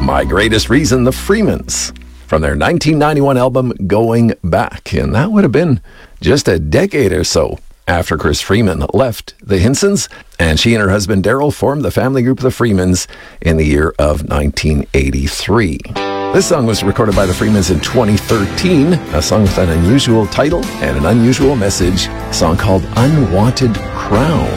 My Greatest Reason, the Freemans, from their 1991 album Going Back. And that would have been just a decade or so after Chris Freeman left the Hinsons, and she and her husband Daryl formed the family group The Freemans in the year of 1983. This song was recorded by the Freemans in 2013, a song with an unusual title and an unusual message, a song called Unwanted Crown.